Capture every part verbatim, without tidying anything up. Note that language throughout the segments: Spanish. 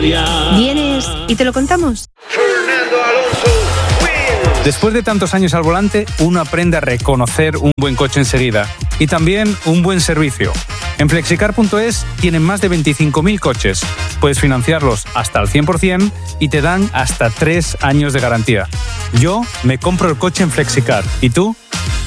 Canarias. ¿Vienes y te lo contamos? Fernando Alonso. Después de tantos años al volante, uno aprende a reconocer un buen coche enseguida y también un buen servicio. En flexicar punto es tienen más de veinticinco mil coches. Puedes financiarlos hasta al cien por ciento y te dan hasta tres años de garantía. Yo me compro el coche en Flexicar. ¿Y tú?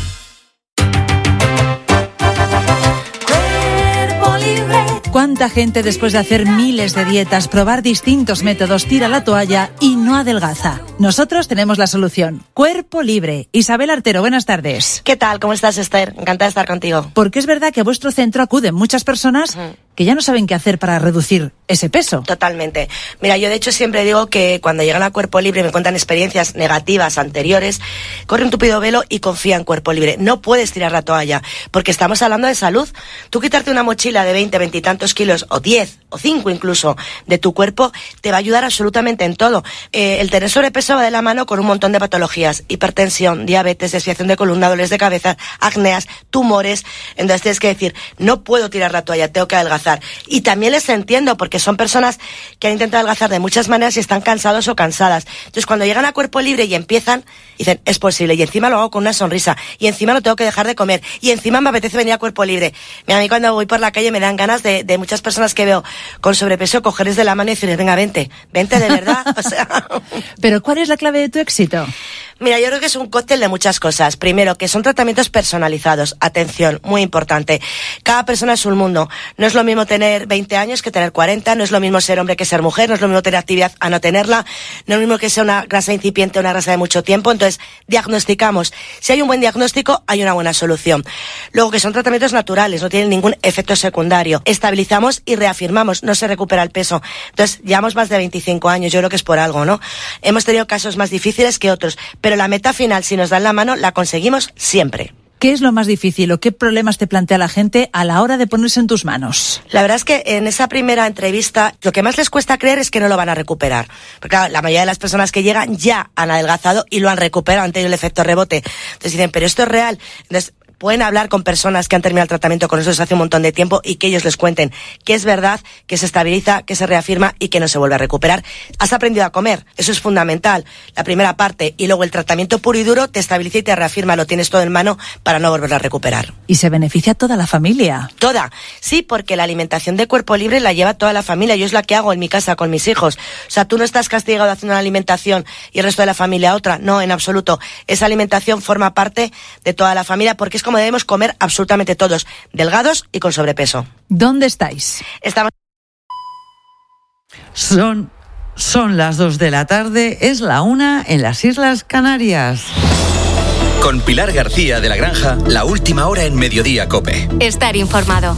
¿Cuánta gente después de hacer miles de dietas, probar distintos métodos, tira la toalla y no adelgaza? Nosotros tenemos la solución. Cuerpo Libre. Isabel Artero, buenas tardes. ¿Qué tal? ¿Cómo estás, Esther? Encantada de estar contigo. Porque es verdad que a vuestro centro acuden muchas personas uh-huh. que ya no saben qué hacer para reducir ese peso. Totalmente. Mira, yo de hecho siempre digo que cuando llegan a Cuerpo Libre y me cuentan experiencias negativas anteriores, corre un tupido velo y confía en Cuerpo Libre. No puedes tirar la toalla, porque estamos hablando de salud. Tú quitarte una mochila de veinte, veinte y tantos kilos, o diez, o cinco incluso, de tu cuerpo, te va a ayudar absolutamente en todo. Eh, el tener sobrepeso va de la mano con un montón de patologías: hipertensión, diabetes, desviación de columna, dolores de cabeza, acneas, tumores. Entonces tienes que decir, no puedo tirar la toalla, tengo que adelgazar. Y también les entiendo, porque son personas que han intentado adelgazar de muchas maneras y están cansados o cansadas. Entonces cuando llegan a Cuerpo Libre y empiezan, dicen, es posible, y encima lo hago con una sonrisa, y encima no tengo que dejar de comer, y encima me apetece venir a Cuerpo Libre. Mira, a mí cuando voy por la calle me dan ganas de, de muchas personas que veo con sobrepeso cogerles de la mano y decirles, venga, vente, vente de verdad. O sea... Pero ¿cuál es la clave de tu éxito? Mira, yo creo que es un cóctel de muchas cosas. Primero, que son tratamientos personalizados. Atención, muy importante. Cada persona es un mundo. No es lo mismo tener veinte años que tener cuarenta, no es lo mismo ser hombre que ser mujer, no es lo mismo tener actividad a no tenerla, no es lo mismo que sea una grasa incipiente o una grasa de mucho tiempo. Entonces, diagnosticamos. Si hay un buen diagnóstico, hay una buena solución. Luego, que son tratamientos naturales, no tienen ningún efecto secundario. Estabilizamos y reafirmamos, no se recupera el peso. Entonces, llevamos más de veinticinco años, yo creo que es por algo, ¿no? Hemos tenido casos más difíciles que otros, pero la meta final, si nos dan la mano, la conseguimos siempre. ¿Qué es lo más difícil o qué problemas te plantea la gente a la hora de ponerse en tus manos? La verdad es que en esa primera entrevista lo que más les cuesta creer es que no lo van a recuperar. Porque claro, la mayoría de las personas que llegan ya han adelgazado y lo han recuperado, han tenido el efecto rebote. Entonces dicen, pero esto es real. Entonces pueden hablar con personas que han terminado el tratamiento con nosotros hace un montón de tiempo y que ellos les cuenten que es verdad, que se estabiliza, que se reafirma y que no se vuelve a recuperar. Has aprendido a comer, eso es fundamental, la primera parte, y luego el tratamiento puro y duro te estabiliza y te reafirma, lo tienes todo en mano para no volverlo a recuperar. Y se beneficia toda la familia. Toda, sí, porque la alimentación de Cuerpo Libre la lleva toda la familia, yo es la que hago en mi casa con mis hijos. O sea, tú no estás castigado haciendo una alimentación y el resto de la familia otra, no, en absoluto. Esa alimentación forma parte de toda la familia porque es como debemos comer absolutamente todos, delgados y con sobrepeso. ¿Dónde estáis? Estamos... Son, son las dos de la tarde, es la una en las Islas Canarias. Con Pilar García de la Granja, la última hora en Mediodía COPE. Estar informado.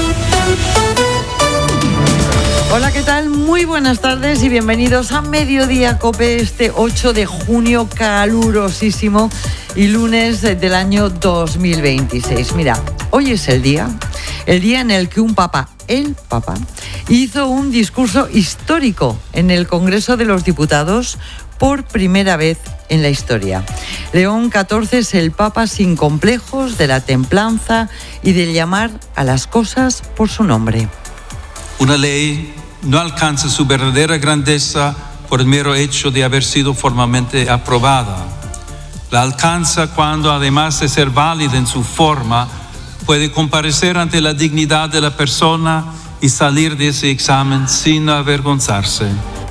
Hola, ¿qué tal? Muy buenas tardes y bienvenidos a Mediodía COPE este ocho de junio, calurosísimo y lunes del año dos mil veintiséis. Mira, hoy es el día, el día en el que un papa, el papa, hizo un discurso histórico en el Congreso de los Diputados por primera vez en la historia. León catorce es el papa sin complejos, de la templanza y del llamar a las cosas por su nombre. Una ley no alcanza su verdadera grandeza por el mero hecho de haber sido formalmente aprobada. La alcanza cuando, además de ser válida en su forma, puede comparecer ante la dignidad de la persona y salir de ese examen sin avergonzarse.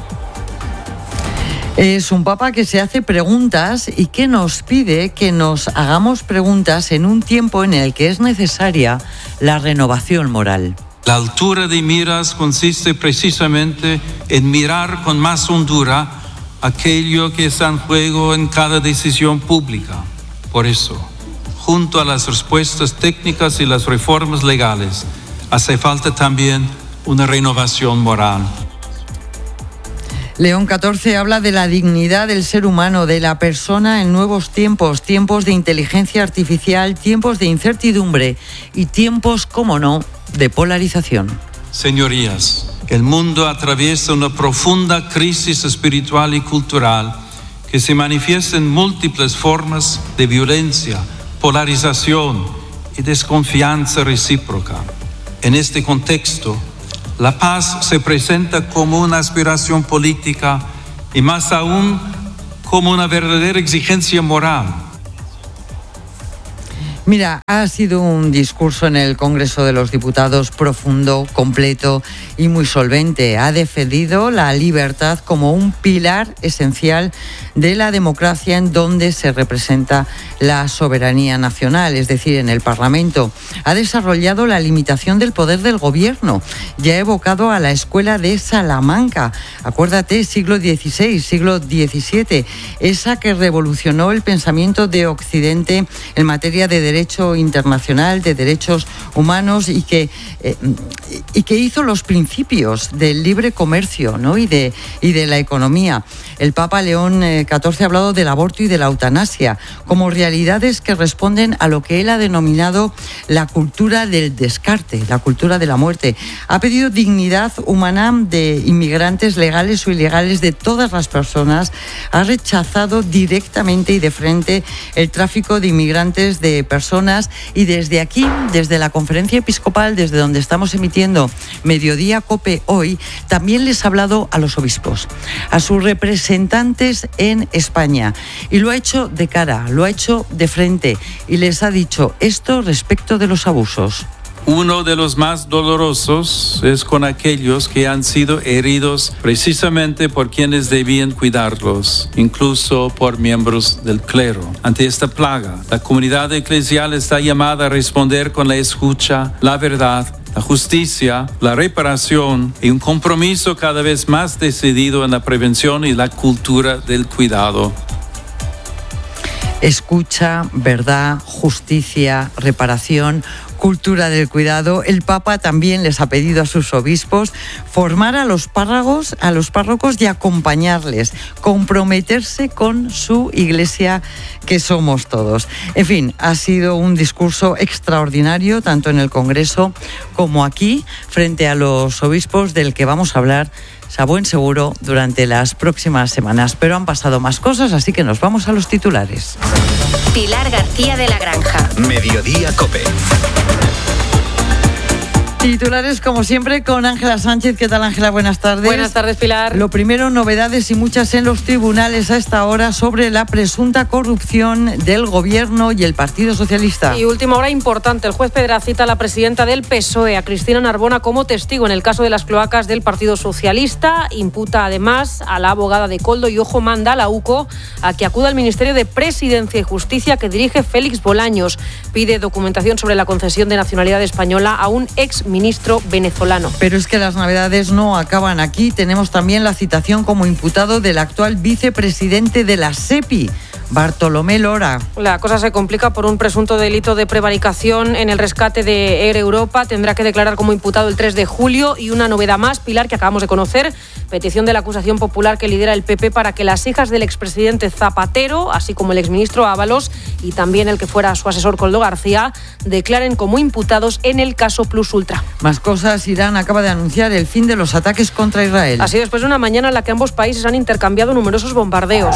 Es un papa que se hace preguntas y que nos pide que nos hagamos preguntas en un tiempo en el que es necesaria la renovación moral. La altura de miras consiste precisamente en mirar con más hondura aquello que está en juego en cada decisión pública. Por eso, junto a las respuestas técnicas y las reformas legales, hace falta también una renovación moral. León catorce habla de la dignidad del ser humano, de la persona en nuevos tiempos, tiempos de inteligencia artificial, tiempos de incertidumbre y tiempos, cómo no, de polarización. Señorías, el mundo atraviesa una profunda crisis espiritual y cultural que se manifiesta en múltiples formas de violencia, polarización y desconfianza recíproca. En este contexto, La paz se presenta como una aspiración política y más aún como una verdadera exigencia moral. Mira, ha sido un discurso en el Congreso de los Diputados profundo, completo y muy solvente. Ha defendido la libertad como un pilar esencial de la democracia en donde se representa la soberanía nacional, es decir, en el Parlamento. Ha desarrollado la limitación del poder del gobierno y ha evocado a la escuela de Salamanca. Acuérdate, siglo dieciséis, siglo diecisiete, esa que revolucionó el pensamiento de Occidente en materia de derechos derecho internacional, de derechos humanos y que, eh, y que hizo los principios del libre comercio, ¿no? y, de, y de la economía. El Papa León catorce ha hablado del aborto y de la eutanasia como realidades que responden a lo que él ha denominado la cultura del descarte, la cultura de la muerte. Ha pedido dignidad humana de inmigrantes legales o ilegales, de todas las personas. Ha rechazado directamente y de frente el tráfico de inmigrantes, de personas personas y desde aquí, desde la Conferencia Episcopal, desde donde estamos emitiendo Mediodía COPE hoy, también les ha hablado a los obispos, a sus representantes en España, y lo ha hecho de cara, lo ha hecho de frente y les ha dicho esto respecto de los abusos. Uno de los más dolorosos es con aquellos que han sido heridos precisamente por quienes debían cuidarlos, incluso por miembros del clero. Ante esta plaga, la comunidad eclesial está llamada a responder con la escucha, la verdad, la justicia, la reparación y un compromiso cada vez más decidido en la prevención y la cultura del cuidado. Escucha, verdad, justicia, reparación, cultura del cuidado. El Papa también les ha pedido a sus obispos formar a los párrocos, a los párrocos y acompañarles, comprometerse con su iglesia que somos todos. En fin, ha sido un discurso extraordinario, tanto en el Congreso como aquí, frente a los obispos, del que vamos a hablar a buen seguro durante las próximas semanas. Pero han pasado más cosas, así que nos vamos a los titulares. Pilar García de la Granja. Mediodía COPE. Titulares, como siempre, con Ángela Sánchez. ¿Qué tal, Ángela? Buenas tardes. Buenas tardes, Pilar. Lo primero, novedades y muchas en los tribunales a esta hora sobre la presunta corrupción del Gobierno y el Partido Socialista. Y última hora importante. El juez Pedra cita a la presidenta del P S O E, a Cristina Narbona, como testigo en el caso de las cloacas del Partido Socialista. Imputa además a la abogada de Koldo y Ojo manda a la U C O a que acuda al Ministerio de Presidencia y Justicia que dirige Félix Bolaños. Pide documentación sobre la concesión de nacionalidad española a un ex ministro venezolano. Pero es que las novedades no acaban aquí. Tenemos también la citación como imputado del actual vicepresidente de la SEPI, Bartolomé Lora. La cosa se complica por un presunto delito de prevaricación en el rescate de Air Europa. Tendrá que declarar como imputado el tres de julio. Y una novedad más, Pilar, que acabamos de conocer: petición de la acusación popular que lidera el P P para que las hijas del expresidente Zapatero, así como el exministro Ábalos y también el que fuera su asesor Koldo García, declaren como imputados en el caso Plus Ultra. Más cosas. Irán acaba de anunciar el fin de los ataques contra Israel. Así, después de una mañana en la que ambos países han intercambiado numerosos bombardeos.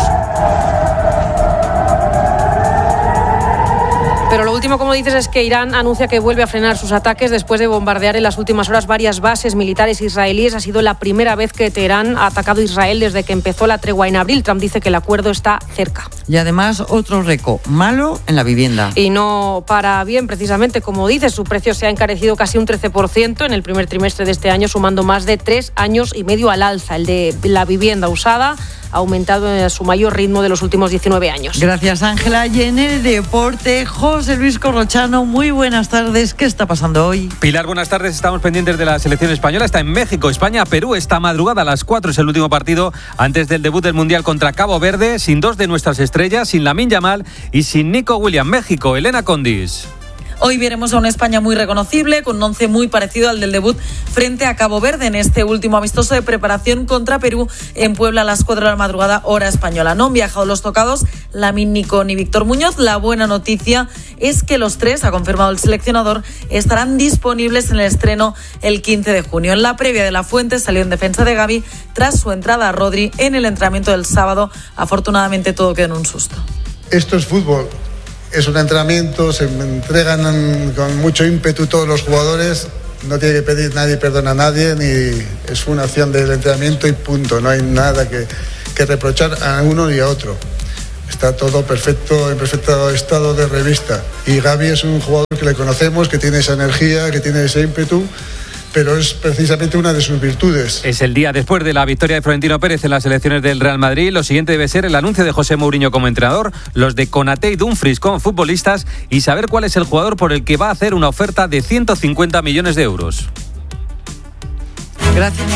Pero lo último, como dices, es que Irán anuncia que vuelve a frenar sus ataques después de bombardear en las últimas horas varias bases militares israelíes. Ha sido la primera vez que Teherán ha atacado a Israel desde que empezó la tregua en abril. Trump dice que el acuerdo está cerca. Y además, otro récord malo en la vivienda. Y no para bien, precisamente. Como dices, su precio se ha encarecido casi un trece por ciento en el primer trimestre de este año, sumando más de tres años y medio al alza. El de la vivienda usada ha aumentado en su mayor ritmo de los últimos diecinueve años. Gracias, Ángela. Y en el deporte, José Luis Corrochano, muy buenas tardes. ¿Qué está pasando hoy? Pilar, buenas tardes. Estamos pendientes de la selección española. Está en México, España, Perú. Esta madrugada a las cuatro es el último partido antes del debut del Mundial contra Cabo Verde, sin dos de nuestras estrellas, sin Lamine Yamal y sin Nico Williams. México, Elena Condis. Hoy veremos a una España muy reconocible, con un once muy parecido al del debut frente a Cabo Verde en este último amistoso de preparación contra Perú en Puebla a las cuatro de la madrugada, hora española. No han viajado los tocados, Lamine, Nico ni Víctor Muñoz. La buena noticia es que los tres, ha confirmado el seleccionador, estarán disponibles en el estreno el quince de junio. En la previa de La Fuente salió en defensa de Gavi tras su entrada a Rodri en el entrenamiento del sábado. Afortunadamente todo quedó en un susto. Esto es fútbol. Es un entrenamiento, se me entregan con mucho ímpetu todos los jugadores no tiene que pedir nadie perdón a nadie, ni es una acción del entrenamiento y punto. No hay nada que, que reprochar a uno ni a otro. Está todo perfecto, en perfecto estado de revista. Y Gavi es un jugador que le conocemos, que tiene esa energía, que tiene ese ímpetu, pero es precisamente una de sus virtudes. Es el día después de la victoria de Florentino Pérez en las elecciones del Real Madrid. Lo siguiente debe ser el anuncio de José Mourinho como entrenador, los de Konaté y Dumfries como futbolistas y saber cuál es el jugador por el que va a hacer una oferta de ciento cincuenta millones de euros. Gracias.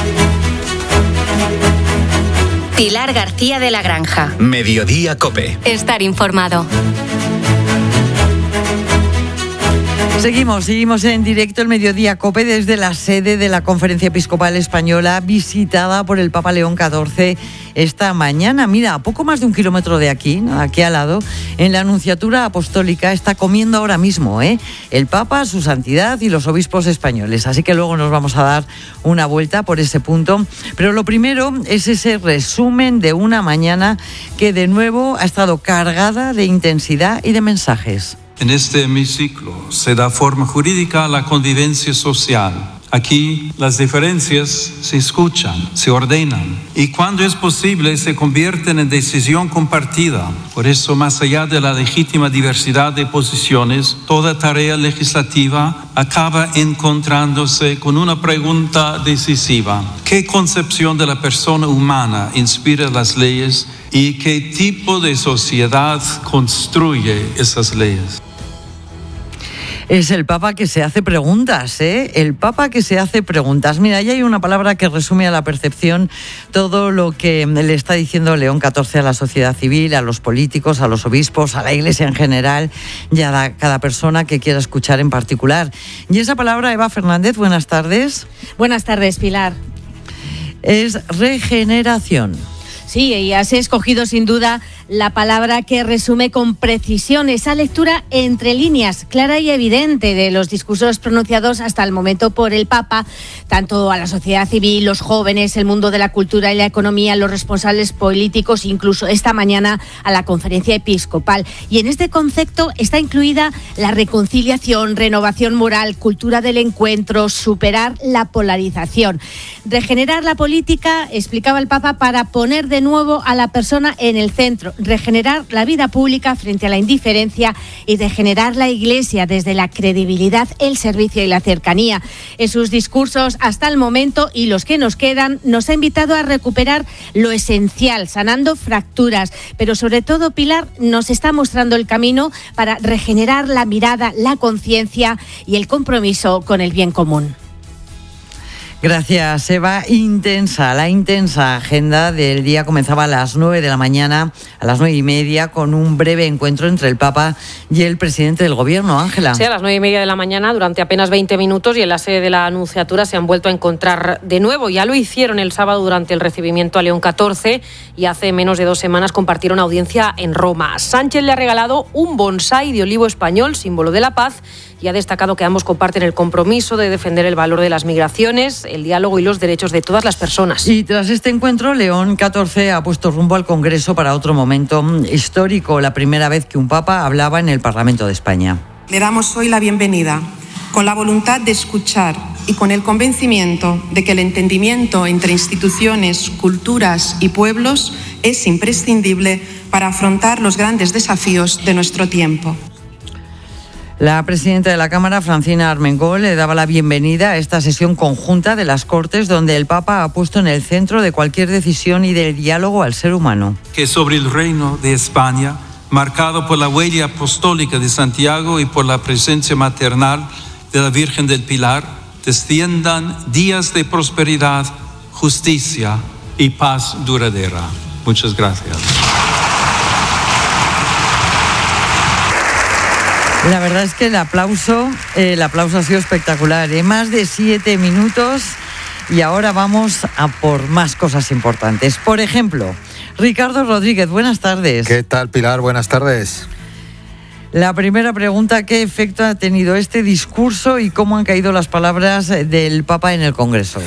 Pilar García de la Granja. Mediodía COPE. Estar informado. Seguimos, seguimos en directo el Mediodía COPE desde la sede de la Conferencia Episcopal Española, visitada por el Papa León catorce esta mañana. Mira, a poco más de un kilómetro de aquí, aquí al lado, en la Anunciatura Apostólica está comiendo ahora mismo, ¿eh? el Papa, su santidad y los obispos españoles. Así que luego nos vamos a dar una vuelta por ese punto. Pero lo primero es ese resumen de una mañana que de nuevo ha estado cargada de intensidad y de mensajes. En este hemiciclo se da forma jurídica a la convivencia social. Aquí las diferencias se escuchan, se ordenan y cuando es posible se convierten en decisión compartida. Por eso, más allá de la legítima diversidad de posiciones, toda tarea legislativa acaba encontrándose con una pregunta decisiva. ¿Qué concepción de la persona humana inspira las leyes y qué tipo de sociedad construye esas leyes? Es el Papa que se hace preguntas, ¿eh? El Papa que se hace preguntas. Mira, ahí hay una palabra que resume a la perfección todo lo que le está diciendo León catorce a la sociedad civil, a los políticos, a los obispos, a la Iglesia en general y a cada persona que quiera escuchar en particular. Y esa palabra, Eva Fernández, buenas tardes. Buenas tardes, Pilar. Es regeneración. Sí, y has escogido sin duda la palabra que resume con precisión esa lectura entre líneas, clara y evidente, de los discursos pronunciados hasta el momento por el Papa, tanto a la sociedad civil, los jóvenes, el mundo de la cultura y la economía, los responsables políticos, incluso esta mañana a la Conferencia Episcopal. Y en este concepto está incluida la reconciliación, renovación moral, cultura del encuentro, superar la polarización. Regenerar la política, explicaba el Papa, para poner de nuevo a la persona en el centro, regenerar la vida pública frente a la indiferencia y regenerar la Iglesia desde la credibilidad, el servicio y la cercanía. En sus discursos hasta el momento y los que nos quedan, nos ha invitado a recuperar lo esencial, sanando fracturas, pero sobre todo, Pilar, nos está mostrando el camino para regenerar la mirada, la conciencia y el compromiso con el bien común. Gracias, Eva. Intensa, la intensa agenda del día comenzaba a las nueve de la mañana, a las nueve y media, con un breve encuentro entre el Papa y el presidente del Gobierno, Ángela. Sí, a las nueve y media de la mañana, durante apenas veinte minutos, y en la sede de la Anunciatura se han vuelto a encontrar de nuevo. Ya lo hicieron el sábado durante el recibimiento a León catorce y hace menos de dos semanas compartieron audiencia en Roma. Sánchez le ha regalado un bonsái de olivo español, símbolo de la paz, y ha destacado que ambos comparten el compromiso de defender el valor de las migraciones, el diálogo y los derechos de todas las personas. Y tras este encuentro, León catorce ha puesto rumbo al Congreso para otro momento histórico, la primera vez que un Papa hablaba en el Parlamento de España. Le damos hoy la bienvenida, con la voluntad de escuchar y con el convencimiento de que el entendimiento entre instituciones, culturas y pueblos es imprescindible para afrontar los grandes desafíos de nuestro tiempo. La presidenta de la Cámara, Francina Armengol, le daba la bienvenida a esta sesión conjunta de las Cortes, donde el Papa ha puesto en el centro de cualquier decisión y del diálogo al ser humano. Que sobre el reino de España, marcado por la huella apostólica de Santiago y por la presencia maternal de la Virgen del Pilar, desciendan días de prosperidad, justicia y paz duradera. Muchas gracias. La verdad es que el aplauso, eh, el aplauso ha sido espectacular, ¿eh? Más de siete minutos y ahora vamos a por más cosas importantes. Por ejemplo, Ricardo Rodríguez, buenas tardes. ¿Qué tal, Pilar? Buenas tardes. La primera pregunta, ¿qué efecto ha tenido este discurso y cómo han caído las palabras del Papa en el Congreso?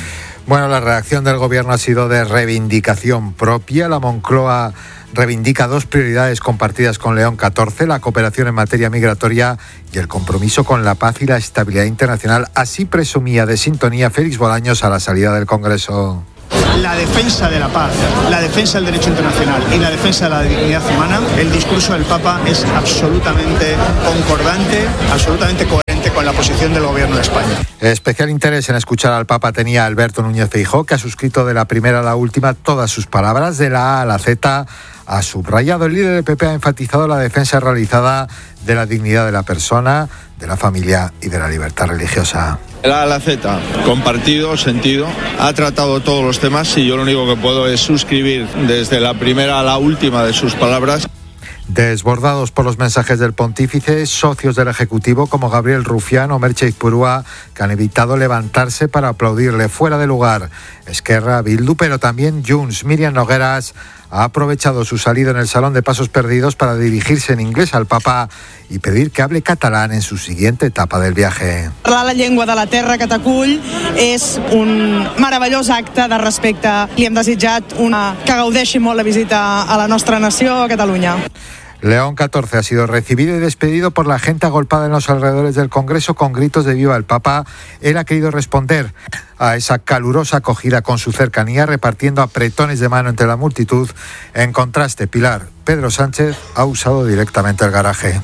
Bueno, la reacción del gobierno ha sido de reivindicación propia. La Moncloa reivindica dos prioridades compartidas con León catorce, la cooperación en materia migratoria y el compromiso con la paz y la estabilidad internacional. Así presumía de sintonía Félix Bolaños a la salida del Congreso. La defensa de la paz, la defensa del derecho internacional y la defensa de la dignidad humana, el discurso del Papa es absolutamente concordante, absolutamente coherente con la posición del Gobierno de España. Especial interés en escuchar al Papa tenía Alberto Núñez Feijóo, que ha suscrito de la primera a la última todas sus palabras, de la A a la Z. Ha subrayado, el líder del P P ha enfatizado la defensa realizada de la dignidad de la persona, de la familia y de la libertad religiosa. La A a la Z, compartido, sentido, ha tratado todos los temas y yo lo único que puedo es suscribir desde la primera a la última de sus palabras. Desbordados por los mensajes del pontífice, socios del Ejecutivo como Gabriel Rufián o Merche Izpurúa, que han evitado levantarse para aplaudirle fuera de lugar. Esquerra, Bildu, pero también Junts. Míriam Nogueras ha aprovechado su salida en el Salón de Pasos Perdidos para dirigirse en inglés al Papa y pedir que hable catalán en su siguiente etapa del viaje. Parlar la llengua de la terra que t'acull és un meravellós acte de respecte. Li hem desitjat una... que gaudeixi molt la visita a la nostra nació, a Catalunya. León catorce ha sido recibido y despedido por la gente agolpada en los alrededores del Congreso con gritos de viva el Papa. Él ha querido responder a esa calurosa acogida con su cercanía, repartiendo apretones de mano entre la multitud. En contraste, Pilar, Pedro Sánchez ha usado directamente el garaje.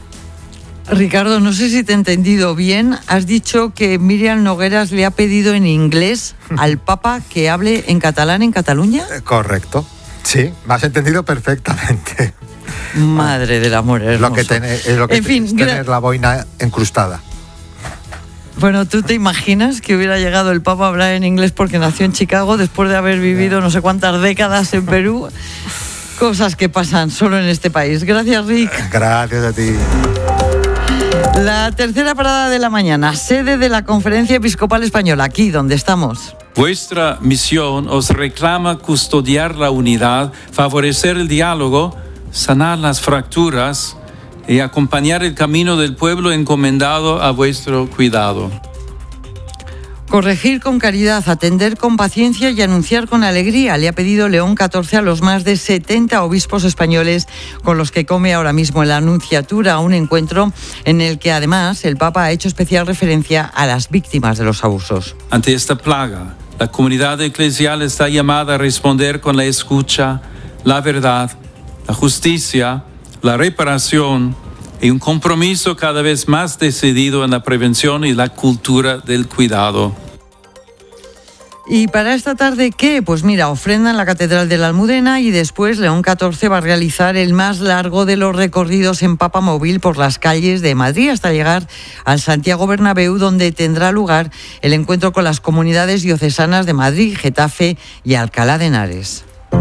Ricardo, no sé si te he entendido bien. Has dicho que Míriam Nogueras le ha pedido en inglés al Papa que hable en catalán en Cataluña. Correcto. Sí, me has entendido perfectamente. Madre del amor hermoso. Lo que tiene, es lo que en fin, es tener la boina encrustada. Bueno, ¿tú te imaginas que hubiera llegado el Papa a hablar en inglés porque nació en Chicago después de haber vivido no sé cuántas décadas en Perú? Cosas que pasan solo en este país. Gracias, Rick. Gracias a ti. La tercera parada de la mañana, sede de la Conferencia Episcopal Española, aquí donde estamos. Vuestra misión os reclama custodiar la unidad, favorecer el diálogo, sanar las fracturas y acompañar el camino del pueblo encomendado a vuestro cuidado. Corregir con caridad, atender con paciencia y anunciar con alegría, le ha pedido León catorce a los más de setenta obispos españoles con los que come ahora mismo en la Anunciatura, un encuentro en el que además el Papa ha hecho especial referencia a las víctimas de los abusos. Ante esta plaga, la comunidad eclesial está llamada a responder con la escucha, la verdad, la justicia, la reparación y un compromiso cada vez más decidido en la prevención y la cultura del cuidado. ¿Y para esta tarde qué? Pues mira, ofrenda en la Catedral de la Almudena y después León catorce va a realizar el más largo de los recorridos en papamóvil por las calles de Madrid hasta llegar al Santiago Bernabéu, donde tendrá lugar el encuentro con las comunidades diocesanas de Madrid, Getafe y Alcalá de Henares.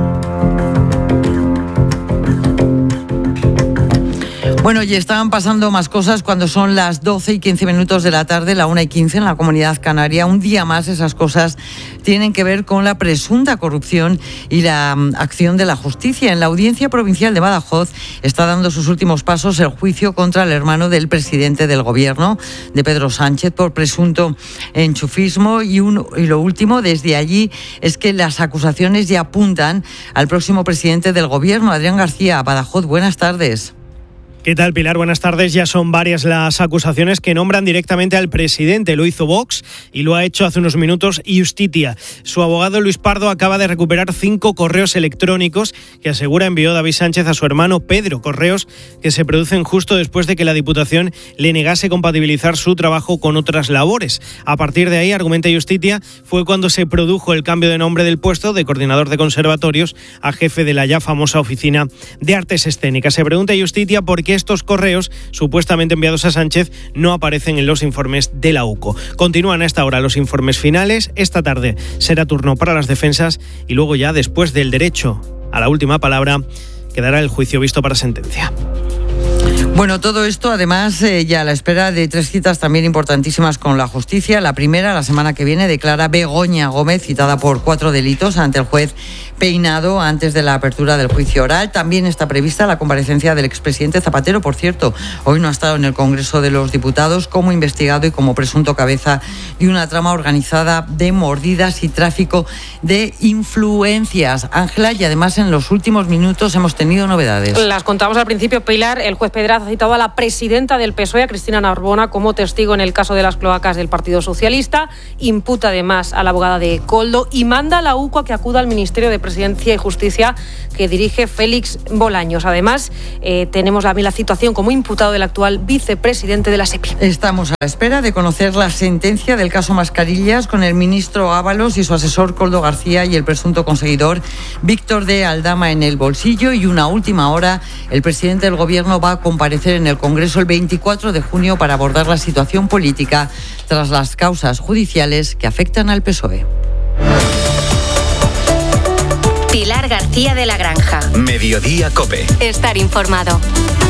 Bueno, y estaban pasando más cosas cuando son las doce y quince minutos de la tarde, la una y quince en la Comunidad Canaria. Un día más esas cosas tienen que ver con la presunta corrupción y la um, acción de la justicia. En la Audiencia Provincial de Badajoz está dando sus últimos pasos el juicio contra el hermano del presidente del Gobierno, de Pedro Sánchez, por presunto enchufismo. Y, un, y lo último desde allí es que las acusaciones ya apuntan al próximo presidente del Gobierno, Adrián García. Badajoz, buenas tardes. ¿Qué tal, Pilar? Buenas tardes. Ya son varias las acusaciones que nombran directamente al presidente. Lo hizo Vox y lo ha hecho hace unos minutos Justitia. Su abogado Luis Pardo acaba de recuperar cinco correos electrónicos que asegura envió David Sánchez a su hermano Pedro. Correos que se producen justo después de que la Diputación le negase compatibilizar su trabajo con otras labores. A partir de ahí, argumenta Justitia, fue cuando se produjo el cambio de nombre del puesto de coordinador de conservatorios a jefe de la ya famosa Oficina de Artes Escénicas. Se pregunta Justitia por qué estos correos supuestamente enviados a Sánchez no aparecen en los informes de la U C O. Continúan a esta hora los informes finales. Esta tarde será turno para las defensas y luego ya después del derecho a la última palabra quedará el juicio visto para sentencia. Bueno, todo esto además eh, ya a la espera de tres citas también importantísimas con la justicia. La primera, la semana que viene, declara Begoña Gómez, citada por cuatro delitos ante el juez Peinado antes de la apertura del juicio oral. También está prevista la comparecencia del expresidente Zapatero. Por cierto, hoy no ha estado en el Congreso de los Diputados como investigado y como presunto cabeza de una trama organizada de mordidas y tráfico de influencias. Ángela, y además en los últimos minutos hemos tenido novedades. Las contamos al principio, Pilar. El juez Pedraz ha citado a la presidenta del P S O E, a Cristina Narbona, como testigo en el caso de las cloacas del Partido Socialista. Imputa además a la abogada de Koldo y manda a la U C O a que acuda al Ministerio de Presidencia y Justicia que dirige Félix Bolaños. Además, eh, tenemos la, la situación como imputado del actual vicepresidente de la SEPI. Estamos a la espera de conocer la sentencia del caso Mascarillas con el ministro Ábalos y su asesor Koldo García y el presunto conseguidor Víctor de Aldama en el bolsillo. Y una última hora, el presidente del Gobierno va a comparecer en el Congreso el veinticuatro de junio para abordar la situación política tras las causas judiciales que afectan al P S O E. Pilar García de la Granja. Mediodía COPE. Estar informado.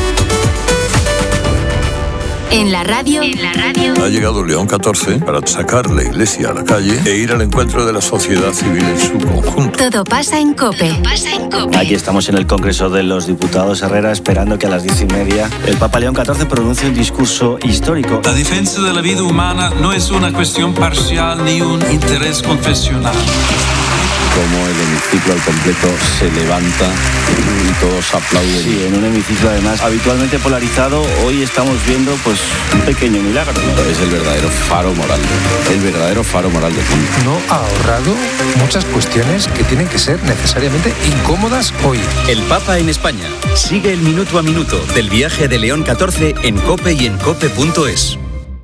En la radio. En la radio. Ha llegado León catorce para sacar la iglesia a la calle e ir al encuentro de la sociedad civil en su conjunto. Todo pasa en COPE. Todo pasa en COPE. Aquí estamos en el Congreso de los Diputados, Herrera, esperando que a las diez y media el Papa León catorce pronuncie un discurso histórico. La defensa de la vida humana no es una cuestión parcial ni un interés confesional. Como el hemiciclo al completo se levanta y todos aplauden. Sí, en un hemiciclo además habitualmente polarizado, hoy estamos viendo pues un pequeño milagro, ¿no? Es el verdadero faro moral, el verdadero faro moral del mundo. No ha ahorrado muchas cuestiones que tienen que ser necesariamente incómodas hoy. El Papa en España. Sigue el minuto a minuto del viaje de León catorce en COPE y en cope punto es.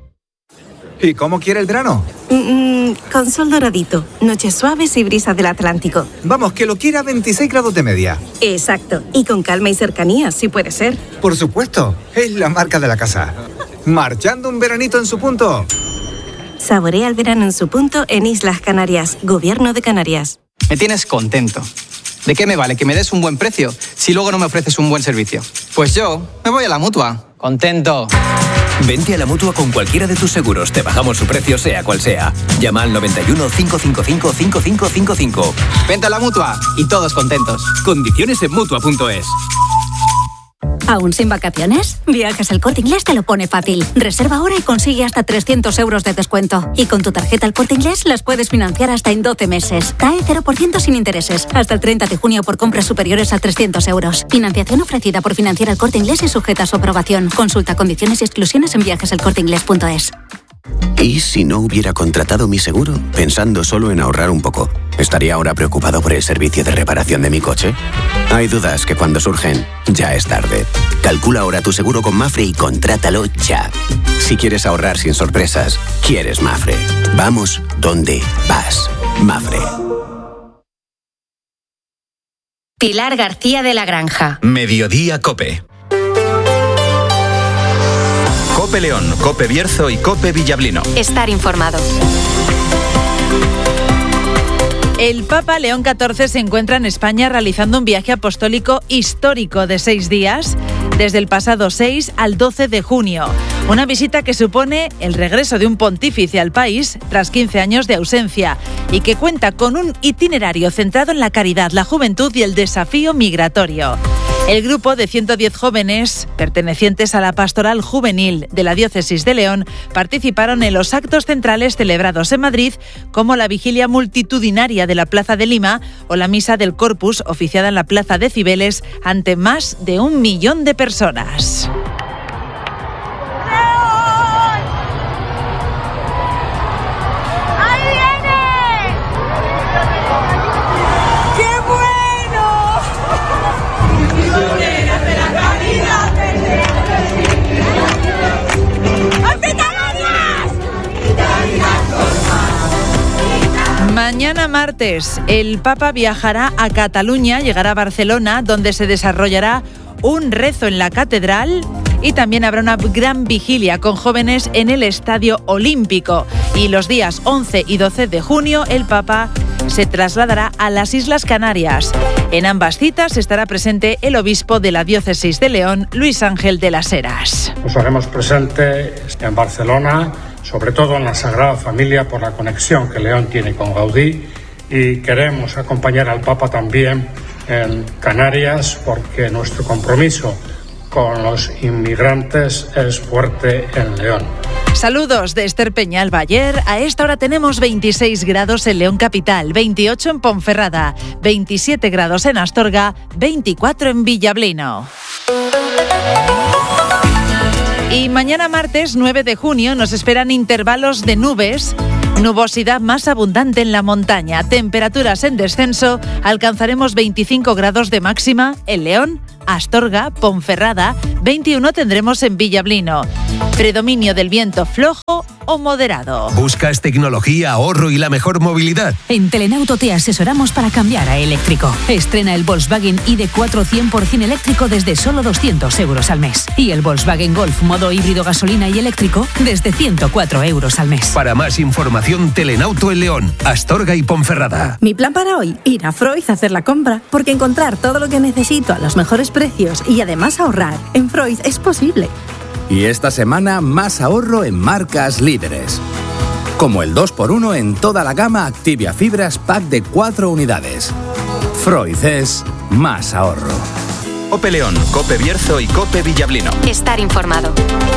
¿Y cómo quiere el verano? Mm, con sol doradito, noches suaves y brisas del Atlántico. Vamos, que lo quiera a veintiséis grados de media. Exacto, y con calma y cercanía, si puede ser. Por supuesto, es la marca de la casa. Marchando un veranito en su punto. Saborea el verano en su punto en Islas Canarias, Gobierno de Canarias. Me tienes contento. ¿De qué me vale que me des un buen precio si luego no me ofreces un buen servicio? Pues yo me voy a la Mutua. Contento. Vente a la Mutua con cualquiera de tus seguros. Te bajamos su precio sea cual sea. Llama al noventa y uno, cinco cinco cinco, cinco cinco cinco cinco. Vente a la Mutua y todos contentos. Condiciones en Mutua punto es. ¿Aún sin vacaciones? Viajes El Corte Inglés te lo pone fácil. Reserva ahora y consigue hasta trescientos euros de descuento. Y con tu tarjeta El Corte Inglés las puedes financiar hasta en doce meses. C A E cero por ciento sin intereses. Hasta el treinta de junio por compras superiores a trescientos euros. Financiación ofrecida por Financiera El Corte Inglés y sujeta a su aprobación. Consulta condiciones y exclusiones en viajes el corte inglés punto es. ¿Y si no hubiera contratado mi seguro? Pensando solo en ahorrar un poco, ¿estaría ahora preocupado por el servicio de reparación de mi coche? Hay dudas que cuando surgen, ya es tarde. Calcula ahora tu seguro con Mafre y contrátalo ya. Si quieres ahorrar sin sorpresas, quieres Mafre. Vamos donde vas. Mafre. Pilar García de la Granja. Mediodía COPE. COPE León, COPE Bierzo y COPE Villablino. Estar informado. El Papa León catorce se encuentra en España realizando un viaje apostólico histórico de seis días, desde el pasado seis al doce de junio. Una visita que supone el regreso de un pontífice al país tras quince años de ausencia y que cuenta con un itinerario centrado en la caridad, la juventud y el desafío migratorio. El grupo de ciento diez jóvenes pertenecientes a la pastoral juvenil de la diócesis de León participaron en los actos centrales celebrados en Madrid, como la vigilia multitudinaria de la Plaza de Lima o la misa del Corpus oficiada en la Plaza de Cibeles ante más de un millón de personas. Mañana martes, el Papa viajará a Cataluña, llegará a Barcelona, donde se desarrollará un rezo en la catedral y también habrá una gran vigilia con jóvenes en el Estadio Olímpico. Y los días once y doce de junio, el Papa se trasladará a las Islas Canarias. En ambas citas estará presente el obispo de la diócesis de León, Luis Ángel de las Heras. Nos haremos presente en Barcelona, sobre todo en la Sagrada Familia, por la conexión que León tiene con Gaudí, y queremos acompañar al Papa también en Canarias porque nuestro compromiso con los inmigrantes es fuerte en León. Saludos de Esther Peñalba. Ayer a esta hora tenemos veintiséis grados en León capital, veintiocho en Ponferrada, veintisiete grados en Astorga, veinticuatro en Villablino. Y mañana martes nueve de junio nos esperan intervalos de nubes, nubosidad más abundante en la montaña, temperaturas en descenso, alcanzaremos veinticinco grados de máxima en León, Astorga, Ponferrada, veintiuno tendremos en Villablino. Predominio del viento flojo o moderado. ¿Buscas tecnología, ahorro y la mejor movilidad? En Telenauto te asesoramos para cambiar a eléctrico. Estrena el Volkswagen I D cuatro cien por ciento eléctrico desde solo doscientos euros al mes. Y el Volkswagen Golf modo híbrido gasolina y eléctrico desde ciento cuatro euros al mes. Para más información, Telenauto en León, Astorga y Ponferrada. Mi plan para hoy, ir a Freud a hacer la compra, porque encontrar todo lo que necesito a los mejores precios y además ahorrar en Freud es posible. Y esta semana más ahorro en marcas líderes. Como el dos por uno en toda la gama Activia Fibras Pack de cuatro unidades. Freud es más ahorro. Cope León, Cope Bierzo y Cope Villablino. Estar informado.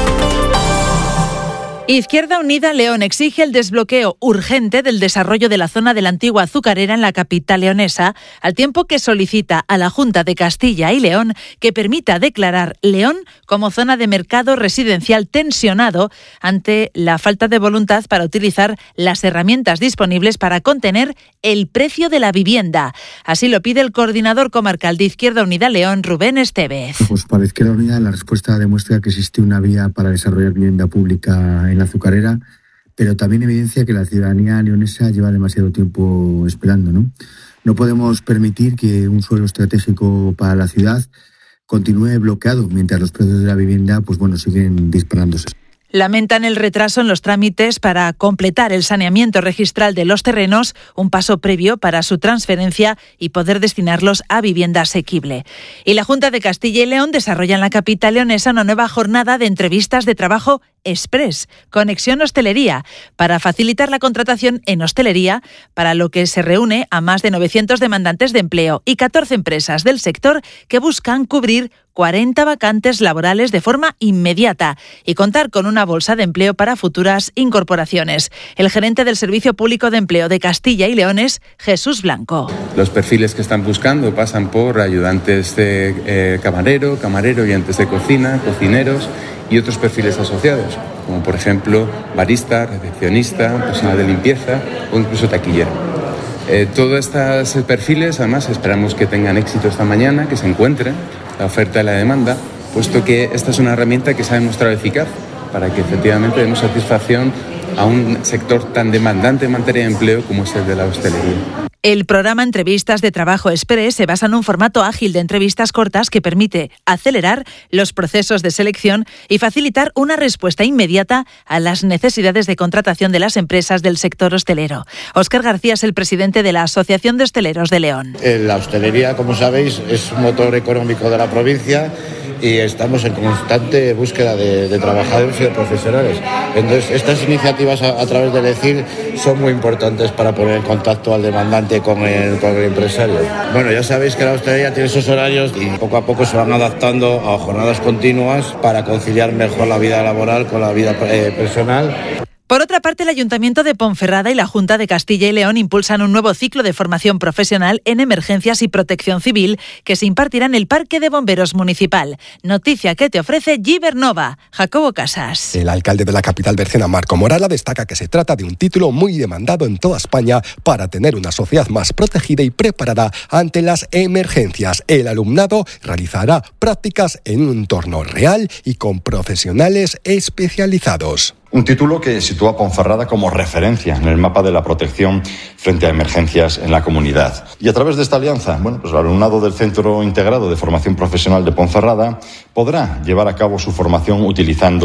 Izquierda Unida León exige el desbloqueo urgente del desarrollo de la zona de la antigua azucarera en la capital leonesa, al tiempo que solicita a la Junta de Castilla y León que permita declarar León como zona de mercado residencial tensionado ante la falta de voluntad para utilizar las herramientas disponibles para contener el precio de la vivienda. Así lo pide el coordinador comarcal de Izquierda Unida León, Rubén Estevez. Pues para Izquierda Unida la respuesta demuestra que existe una vía para desarrollar vivienda pública en la azucarera, pero también evidencia que la ciudadanía leonesa lleva demasiado tiempo esperando, ¿no? No podemos permitir que un suelo estratégico para la ciudad continúe bloqueado mientras los precios de la vivienda, pues bueno, siguen disparándose. Lamentan el retraso en los trámites para completar el saneamiento registral de los terrenos, un paso previo para su transferencia y poder destinarlos a vivienda asequible. Y la Junta de Castilla y León desarrolla en la capital leonesa una nueva jornada de entrevistas de trabajo express, Conexión Hostelería, para facilitar la contratación en hostelería, para lo que se reúne a más de novecientos demandantes de empleo y catorce empresas del sector que buscan cubrir cuarenta vacantes laborales de forma inmediata y contar con una bolsa de empleo para futuras incorporaciones. El gerente del Servicio Público de Empleo de Castilla y León es Jesús Blanco. Los perfiles que están buscando pasan por ayudantes de eh, camarero, camarero, ayudantes de cocina, cocineros y otros perfiles asociados, como por ejemplo barista, recepcionista, personal de limpieza o incluso taquillero. Eh, todos estos perfiles, además, esperamos que tengan éxito esta mañana, que se encuentren la oferta y la demanda, puesto que esta es una herramienta que se ha demostrado eficaz para que efectivamente demos satisfacción a un sector tan demandante en materia de empleo como es el de la hostelería. El programa Entrevistas de Trabajo Express se basa en un formato ágil de entrevistas cortas que permite acelerar los procesos de selección y facilitar una respuesta inmediata a las necesidades de contratación de las empresas del sector hostelero. Óscar García es el presidente de la Asociación de Hosteleros de León. La hostelería, como sabéis, es un motor económico de la provincia y estamos en constante búsqueda de, de trabajadores y de profesionales. Entonces, estas iniciativas a, a través del E C I R son muy importantes para poner en contacto al demandante con el, con el empresario. Bueno, ya sabéis que la hostelería tiene esos horarios y poco a poco se van adaptando a jornadas continuas para conciliar mejor la vida laboral con la vida eh, personal. Por otra parte, el Ayuntamiento de Ponferrada y la Junta de Castilla y León impulsan un nuevo ciclo de formación profesional en emergencias y protección civil que se impartirá en el Parque de Bomberos Municipal. Noticia que te ofrece Gibernova. Jacobo Casas. El alcalde de la capital bercena, Marco Morala, destaca que se trata de un título muy demandado en toda España para tener una sociedad más protegida y preparada ante las emergencias. El alumnado realizará prácticas en un entorno real y con profesionales especializados. Un título que sitúa a Ponferrada como referencia en el mapa de la protección frente a emergencias en la comunidad. Y a través de esta alianza, bueno, pues el alumnado del Centro Integrado de Formación Profesional de Ponferrada podrá llevar a cabo su formación utilizando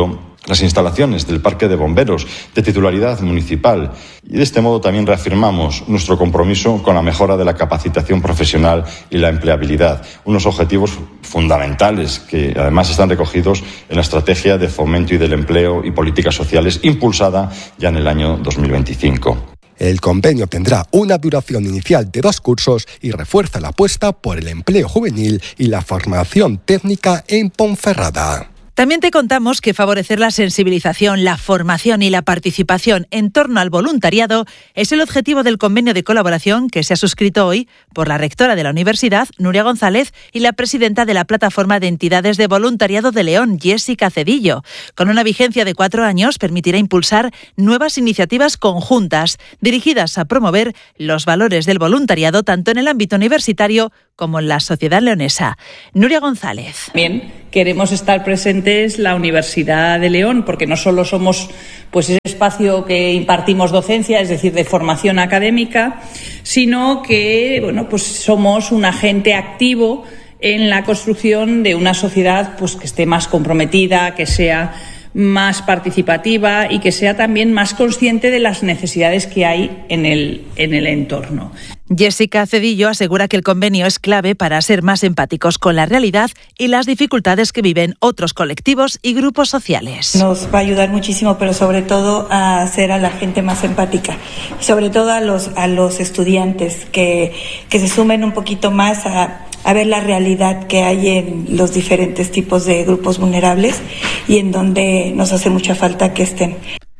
las instalaciones del Parque de Bomberos de titularidad municipal y de este modo también reafirmamos nuestro compromiso con la mejora de la capacitación profesional y la empleabilidad, unos objetivos fundamentales que además están recogidos en la Estrategia de Fomento y del Empleo y Políticas Sociales impulsada ya en el año dos mil veinticinco. El convenio tendrá una duración inicial de dos cursos y refuerza la apuesta por el empleo juvenil y la formación técnica en Ponferrada. También te contamos que favorecer la sensibilización, la formación y la participación en torno al voluntariado es el objetivo del convenio de colaboración que se ha suscrito hoy por la rectora de la universidad, Nuria González, y la presidenta de la Plataforma de Entidades de Voluntariado de León, Jessica Cedillo. Con una vigencia de cuatro años, permitirá impulsar nuevas iniciativas conjuntas dirigidas a promover los valores del voluntariado tanto en el ámbito universitario como en la sociedad leonesa. Nuria González. Bien, queremos estar presentes la Universidad de León, porque no solo somos pues ese espacio que impartimos docencia, es decir, de formación académica, sino que bueno, pues somos un agente activo en la construcción de una sociedad pues que esté más comprometida, que sea más participativa y que sea también más consciente de las necesidades que hay en el, en el entorno. Jessica Cedillo asegura que el convenio es clave para ser más empáticos con la realidad y las dificultades que viven otros colectivos y grupos sociales. Nos va a ayudar muchísimo, pero sobre todo a hacer a la gente más empática, sobre todo a los a los estudiantes que, que se sumen un poquito más a a ver la realidad que hay en los diferentes tipos de grupos vulnerables y en donde nos hace mucha falta que estén.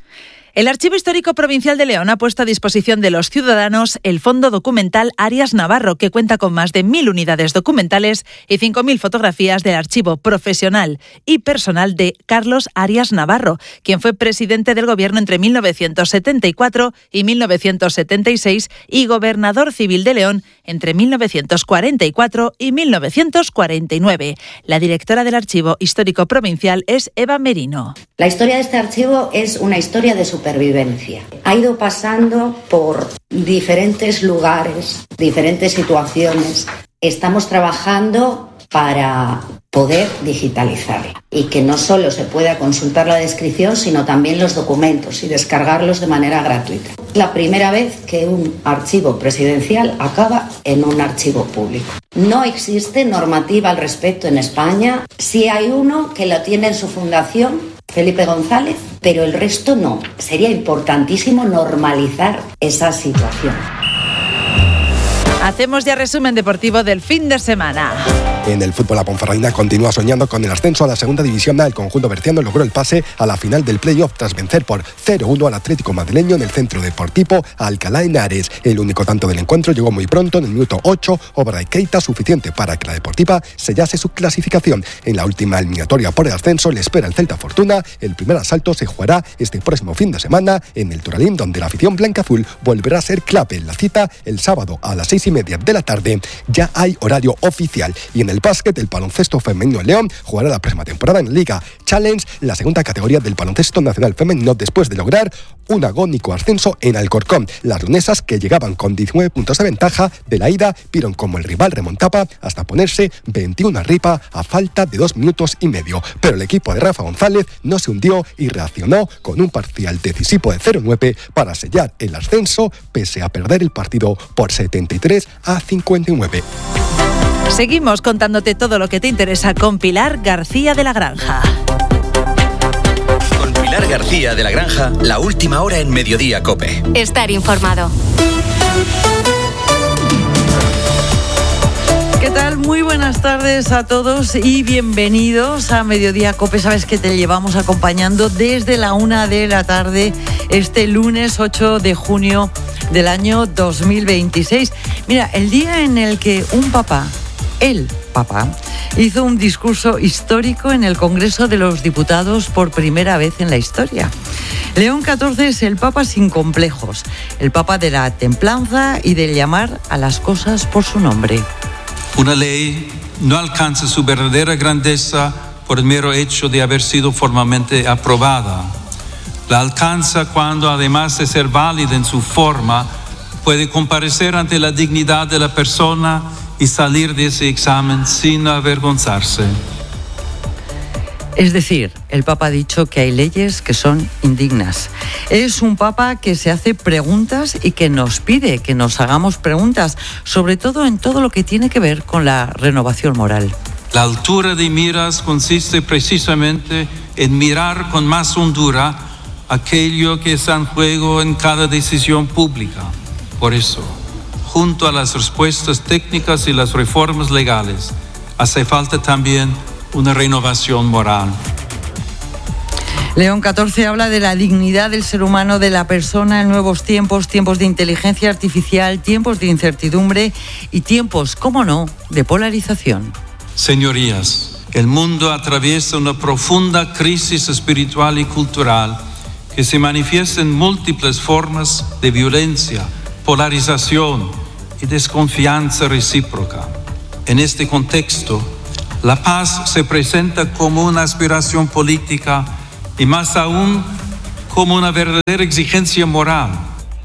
El Archivo Histórico Provincial de León ha puesto a disposición de los ciudadanos el Fondo Documental Arias Navarro, que cuenta con más de mil unidades documentales y cinco mil fotografías del archivo profesional y personal de Carlos Arias Navarro, quien fue presidente del Gobierno entre mil novecientos setenta y cuatro y mil novecientos setenta y seis y gobernador civil de León entre mil novecientos cuarenta y cuatro y mil novecientos cuarenta y nueve. La directora del Archivo Histórico Provincial es Eva Merino. La historia de este archivo es una historia de supervivencia. Ha ido pasando por diferentes lugares, diferentes situaciones. Estamos trabajando para poder digitalizarla y que no solo se pueda consultar la descripción, sino también los documentos y descargarlos de manera gratuita. Es la primera vez que un archivo presidencial acaba en un archivo público. No existe normativa al respecto en España. Sí hay uno que lo tiene en su fundación, Felipe González, pero el resto no. Sería importantísimo normalizar esa situación. Hacemos ya resumen deportivo del fin de semana. En el fútbol, la Ponferradina continúa soñando con el ascenso a la segunda división A. El conjunto berciano logró el pase a la final del playoff tras vencer por cero uno al Atlético Madrileño en el Centro Deportivo Alcalá de Henares. El único tanto del encuentro llegó muy pronto, en el minuto ocho, obra de Keita, suficiente para que la Deportiva sellase su clasificación. En la última eliminatoria por el ascenso le espera el Celta Fortuna. El primer asalto se jugará este próximo fin de semana en el Toralín, donde la afición blanca-azul volverá a ser clave en la cita el sábado a las seis y media de la tarde. Ya hay horario oficial. Y en el básquet, el baloncesto femenino León jugará la próxima temporada en Liga Challenge, la segunda categoría del baloncesto nacional femenino, después de lograr un agónico ascenso en Alcorcón. Las leonesas, que llegaban con diecinueve puntos de ventaja de la ida, vieron como el rival remontaba hasta ponerse veintiuno arriba a falta de dos minutos y medio. Pero el equipo de Rafa González no se hundió y reaccionó con un parcial decisivo de cero nueve para sellar el ascenso, pese a perder el partido por setenta y tres a cincuenta y nueve. Seguimos contándote todo lo que te interesa con Pilar García de la Granja. Con Pilar García de la Granja, la última hora en Mediodía COPE. Estar informado. ¿Qué tal? Muy buenas tardes a todos y bienvenidos a Mediodía COPE. Sabes que te llevamos acompañando desde la una de la tarde este lunes ocho de junio del año dos mil veintiséis. Mira, el día en el que un papá, el papá, hizo un discurso histórico en el Congreso de los Diputados por primera vez en la historia. León catorce es el papa sin complejos, el papa de la templanza y del llamar a las cosas por su nombre. Una ley no alcanza su verdadera grandeza por el mero hecho de haber sido formalmente aprobada. La alcanza cuando, además de ser válida en su forma, puede comparecer ante la dignidad de la persona y salir de ese examen sin avergonzarse. Es decir, el Papa ha dicho que hay leyes que son indignas. Es un Papa que se hace preguntas y que nos pide que nos hagamos preguntas, sobre todo en todo lo que tiene que ver con la renovación moral. La altura de miras consiste precisamente en mirar con más hondura aquello que está en juego en cada decisión pública. Por eso, junto a las respuestas técnicas y las reformas legales, hace falta también una renovación moral. León catorce habla de la dignidad del ser humano, de la persona en nuevos tiempos, tiempos de inteligencia artificial, tiempos de incertidumbre y tiempos, cómo no, de polarización. Señorías, el mundo atraviesa una profunda crisis espiritual y cultural que se manifiesta en múltiples formas de violencia, polarización y desconfianza recíproca. En este contexto, la paz se presenta como una aspiración política y más aún como una verdadera exigencia moral.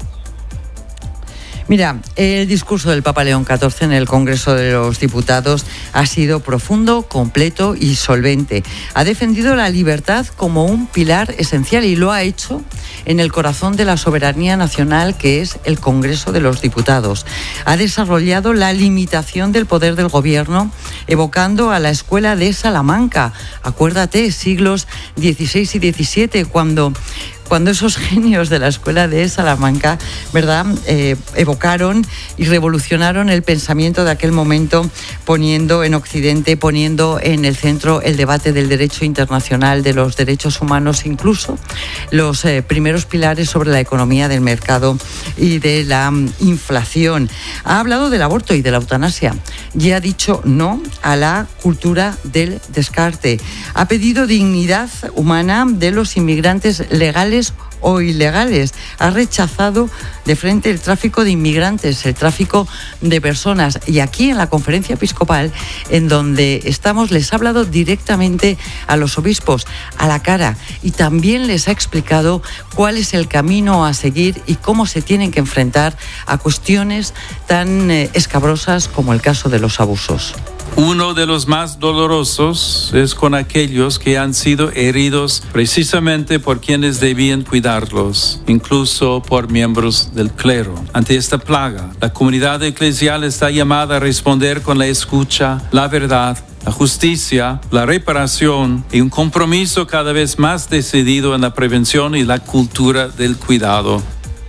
Mira, el discurso del Papa León catorce en el Congreso de los Diputados ha sido profundo, completo y solvente. Ha defendido la libertad como un pilar esencial y lo ha hecho en el corazón de la soberanía nacional, que es el Congreso de los Diputados. Ha desarrollado la limitación del poder del gobierno, evocando a la escuela de Salamanca. Acuérdate, siglos dieciséis y diecisiete, cuando... cuando esos genios de la escuela de Salamanca, ¿verdad?, eh, evocaron y revolucionaron el pensamiento de aquel momento, poniendo en Occidente, poniendo en el centro el debate del derecho internacional, de los derechos humanos, incluso los eh, primeros pilares sobre la economía del mercado y de la um, inflación. Ha hablado del aborto y de la eutanasia y ha dicho no a la cultura del descarte. Ha pedido dignidad humana de los inmigrantes legales o ilegales. Ha rechazado de frente el tráfico de inmigrantes, el tráfico de personas. Y aquí en la conferencia episcopal, en donde estamos, les ha hablado directamente a los obispos, a la cara, y también les ha explicado cuál es el camino a seguir y cómo se tienen que enfrentar a cuestiones tan eh, escabrosas como el caso de los abusos. Uno de los más dolorosos es con aquellos que han sido heridos precisamente por quienes debían cuidarlos, incluso por miembros del clero. Ante esta plaga, la comunidad eclesial está llamada a responder con la escucha, la verdad, la justicia, la reparación y un compromiso cada vez más decidido en la prevención y la cultura del cuidado.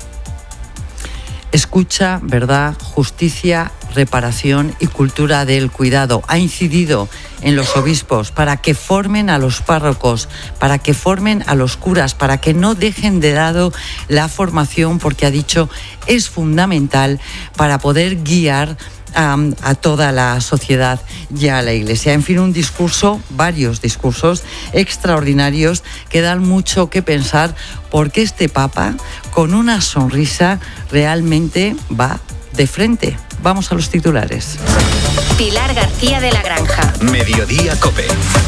Escucha, verdad, justicia, reparación y cultura del cuidado. Ha incidido en los obispos para que formen a los párrocos, para que formen a los curas, para que no dejen de lado la formación, porque ha dicho es fundamental para poder guiar A, a toda la sociedad y a la Iglesia. En fin, un discurso, varios discursos extraordinarios que dan mucho que pensar, porque este Papa, con una sonrisa, realmente va de frente. Vamos a los titulares. Pilar García de la Granja. Mediodía COPE.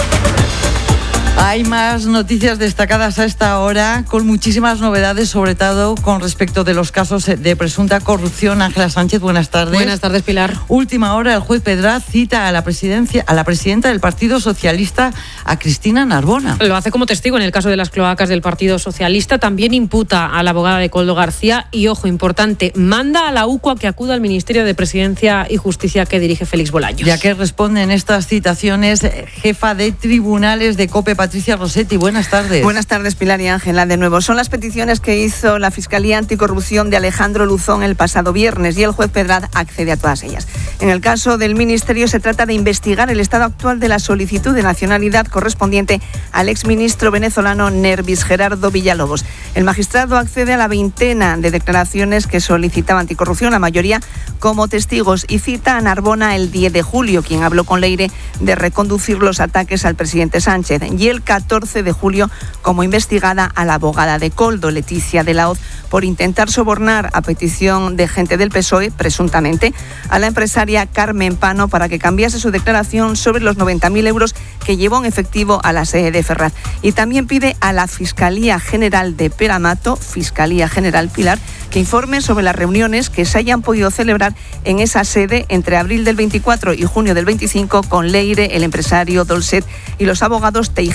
Hay más noticias destacadas a esta hora, con muchísimas novedades, sobre todo con respecto de los casos de presunta corrupción. Ángela Sánchez, buenas tardes. Buenas tardes, Pilar. Última hora, el juez Pedraz cita a la presidencia, a la presidenta del Partido Socialista, a Cristina Narbona. Lo hace como testigo en el caso de las cloacas del Partido Socialista. También imputa a la abogada de Koldo García y, ojo, importante, manda a la U C U a que acuda al Ministerio de Presidencia y Justicia que dirige Félix Bolaños. Ya que responden estas citaciones, jefa de tribunales de COPE, Patricia Rossetti, buenas tardes. Buenas tardes, Pilar y Ángela, de nuevo. Son las peticiones que hizo la Fiscalía Anticorrupción de Alejandro Luzón el pasado viernes y el juez Pedraz accede a todas ellas. En el caso del Ministerio se trata de investigar el estado actual de la solicitud de nacionalidad correspondiente al exministro venezolano Nervis Gerardo Villalobos. El magistrado accede a la veintena de declaraciones que solicitaba Anticorrupción, la mayoría como testigos, y cita a Narbona el diez de julio, quien habló con Leire de reconducir los ataques al presidente Sánchez, y el catorce de julio como investigada a la abogada de Koldo, Leticia de la Hoz, por intentar sobornar a petición de gente del P S O E, presuntamente, a la empresaria Carmen Pano para que cambiase su declaración sobre los noventa mil euros que llevó en efectivo a la sede de Ferraz. Y también pide a la Fiscalía General de Peramato, Fiscalía General Pilar, que informe sobre las reuniones que se hayan podido celebrar en esa sede entre abril del veinticuatro y junio del veinticinco con Leire, el empresario Dolcet y los abogados Teijeiro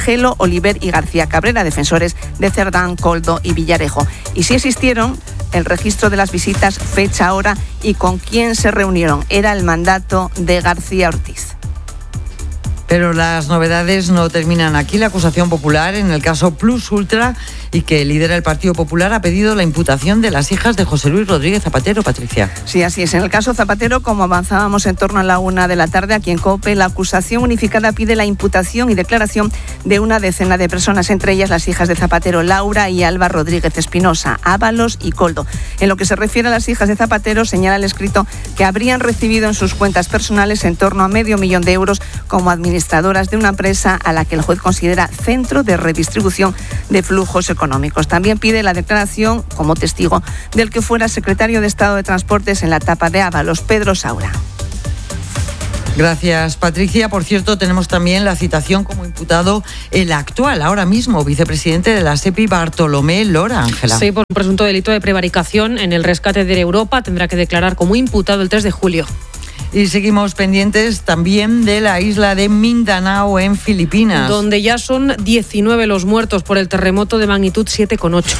Gelo, Oliver y García Cabrera, defensores de Cerdán, Coldo y Villarejo. Y si existieron, el registro de las visitas, fecha, hora y con quién se reunieron. Era el mandato de García Ortiz. Pero las novedades no terminan aquí. La acusación popular en el caso Plus Ultra y que lidera el Partido Popular ha pedido la imputación de las hijas de José Luis Rodríguez Zapatero. Patricia. Sí, así es. En el caso Zapatero, como avanzábamos en torno a la una de la tarde aquí en COPE, la acusación unificada pide la imputación y declaración de una decena de personas, entre ellas las hijas de Zapatero, Laura y Alba Rodríguez Espinosa, Ábalos y Coldo. En lo que se refiere a las hijas de Zapatero, señala el escrito que habrían recibido en sus cuentas personales en torno a medio millón de euros como administradoras administradoras de una empresa a la que el juez considera centro de redistribución de flujos económicos. También pide la declaración como testigo del que fuera secretario de Estado de Transportes en la etapa de Ábalos, Pedro Saura. Gracias, Patricia. Por cierto, tenemos también la citación como imputado el actual, ahora mismo, vicepresidente de la SEPI, Bartolomé Lora. Ángela. Sí, por un presunto delito de prevaricación en el rescate de Europa. Tendrá que declarar como imputado el tres de julio. Y seguimos pendientes también de la isla de Mindanao en Filipinas, donde ya son diecinueve los muertos por el terremoto de magnitud siete coma ocho.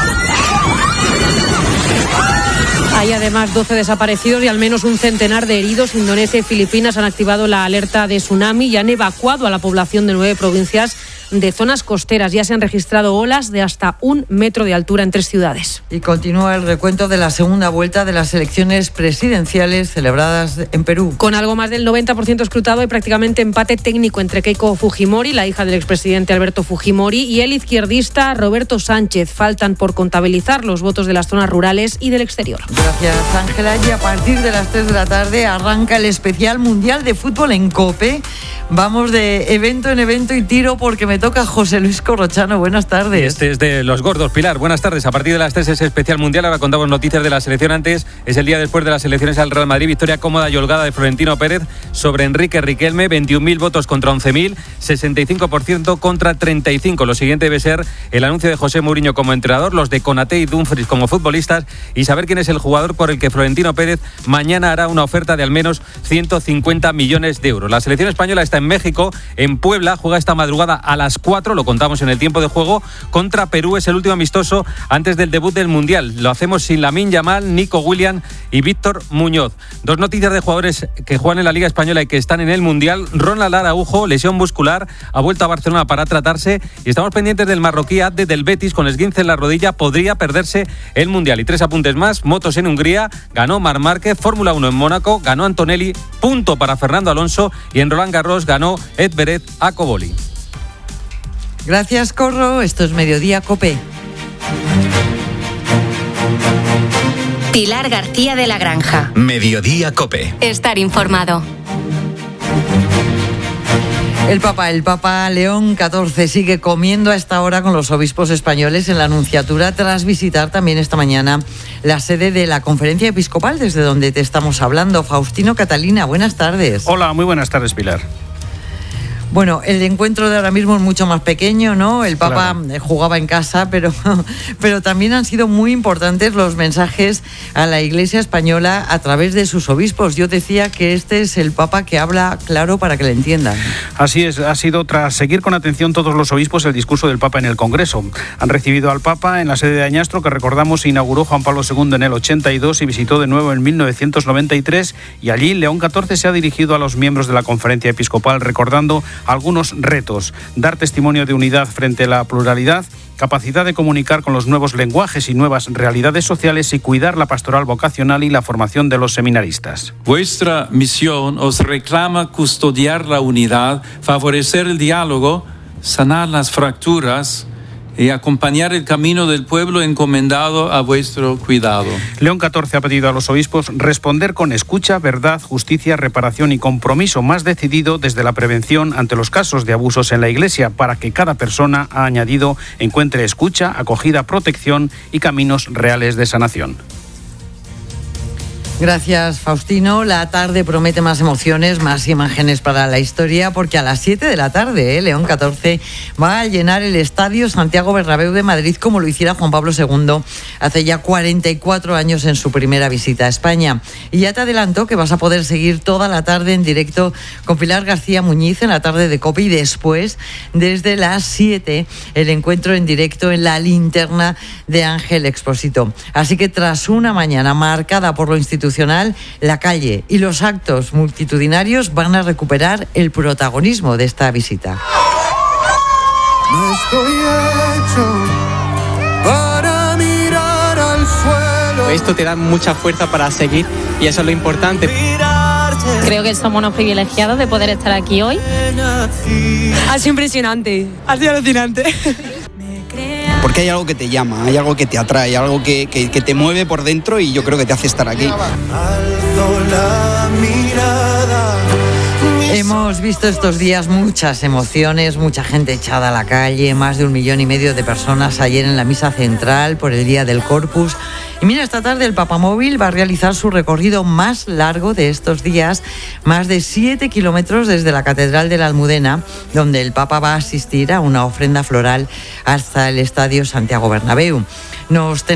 Hay además doce desaparecidos y al menos un centenar de heridos. Indonesia y Filipinas han activado la alerta de tsunami y han evacuado a la población de nueve provincias de zonas costeras. Ya se han registrado olas de hasta un metro de altura en tres ciudades. Y continúa el recuento de la segunda vuelta de las elecciones presidenciales celebradas en Perú. Con algo más del noventa por ciento escrutado, hay prácticamente empate técnico entre Keiko Fujimori, la hija del expresidente Alberto Fujimori, y el izquierdista Roberto Sánchez. Faltan por contabilizar los votos de las zonas rurales y del exterior. Gracias, Ángela. Y a partir de las tres de la tarde arranca el especial mundial de fútbol en COPE. Vamos de evento en evento y tiro porque me toca José Luis Corrochano. Buenas tardes. Este es de los gordos, Pilar. Buenas tardes. A partir de las tres es especial mundial. Ahora contamos noticias de la selección. Antes es el día después de las elecciones al Real Madrid. Victoria cómoda y holgada de Florentino Pérez sobre Enrique Riquelme. veintiún mil votos contra once mil. sesenta y cinco por ciento contra treinta y cinco. Lo siguiente debe ser el anuncio de José Mourinho como entrenador, los de Konaté y Dumfries como futbolistas y saber quién es el jugador por el que Florentino Pérez mañana hará una oferta de al menos ciento cincuenta millones de euros. La selección española está en México, en Puebla, juega esta madrugada a las cuatro, lo contamos en el tiempo de juego, contra Perú. Es el último amistoso antes del debut del Mundial. Lo hacemos sin Lamine Yamal, Nico Williams y Víctor Muñoz. Dos noticias de jugadores que juegan en la Liga Española y que están en el Mundial. Ronald Araujo, lesión muscular, ha vuelto a Barcelona para tratarse y estamos pendientes del marroquí Abde del Betis con esguince en la rodilla, podría perderse el Mundial. Y tres apuntes más: motos en Hungría, ganó Marc Márquez, Fórmula uno en Mónaco, ganó Antonelli, punto para Fernando Alonso, y en Roland Garros ganó Ed Beret a Coboli. Gracias, Corro. Esto es Mediodía COPE. Pilar García de la Granja. Mediodía COPE. Estar informado. El Papa, el Papa León catorce sigue comiendo a esta hora con los obispos españoles en la Nunciatura tras visitar también esta mañana la sede de la Conferencia Episcopal desde donde te estamos hablando. Faustino Catalina, buenas tardes. Hola, muy buenas tardes, Pilar. Bueno, el encuentro de ahora mismo es mucho más pequeño, ¿no? El Papa claro. jugaba en casa, pero, pero también han sido muy importantes los mensajes a la Iglesia española a través de sus obispos. Yo decía que este es el Papa que habla claro para que le entiendan. Así es, ha sido tras seguir con atención todos los obispos el discurso del Papa en el Congreso. Han recibido al Papa en la sede de Añastro, que recordamos inauguró Juan Pablo segundo en el ochenta y dos y visitó de nuevo en mil novecientos noventa y tres, y allí León catorce se ha dirigido a los miembros de la Conferencia Episcopal recordando algunos retos: dar testimonio de unidad frente a la pluralidad, capacidad de comunicar con los nuevos lenguajes y nuevas realidades sociales y cuidar la pastoral vocacional y la formación de los seminaristas. Vuestra misión os reclama custodiar la unidad, favorecer el diálogo, sanar las fracturas y acompañar el camino del pueblo encomendado a vuestro cuidado. León catorce ha pedido a los obispos responder con escucha, verdad, justicia, reparación y compromiso más decidido desde la prevención ante los casos de abusos en la Iglesia, para que cada persona, ha añadido, encuentre escucha, acogida, protección y caminos reales de sanación. Gracias, Faustino. La tarde promete más emociones, más imágenes para la historia, porque a las siete de la tarde, ¿eh? León catorce va a llenar el Estadio Santiago Bernabéu de Madrid, como lo hiciera Juan Pablo segundo hace ya cuarenta y cuatro años en su primera visita a España. Y ya te adelanto que vas a poder seguir toda la tarde en directo con Pilar García Muñiz en la tarde de COPE, y después, desde las siete, el encuentro en directo en la linterna de Ángel Expósito. Así que tras una mañana marcada por lo institucional, la calle y los actos multitudinarios van a recuperar el protagonismo de esta visita. No estoy hecho para mirar al suelo. Esto te da mucha fuerza para seguir y eso es lo importante. Creo que somos unos privilegiados de poder estar aquí hoy. Ha sido impresionante, ha sido alucinante. Porque hay algo que te llama, hay algo que te atrae, algo que, que, que te mueve por dentro, y yo creo que te hace estar aquí. Hemos visto estos días muchas emociones, mucha gente echada a la calle, más de un millón y medio de personas ayer en la misa central por el Día del Corpus. Y mira, esta tarde el Papamóvil va a realizar su recorrido más largo de estos días, más de siete kilómetros desde la Catedral de la Almudena, donde el Papa va a asistir a una ofrenda floral hasta el Estadio Santiago Bernabéu. Nos